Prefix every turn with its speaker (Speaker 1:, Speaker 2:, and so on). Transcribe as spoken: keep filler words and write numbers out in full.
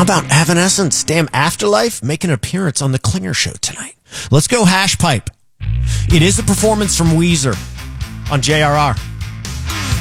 Speaker 1: How about Evanescence? Damn, Afterlife making an appearance on the Klinger Show tonight. Let's go Hash Pipe. It is a performance from Weezer on J R R.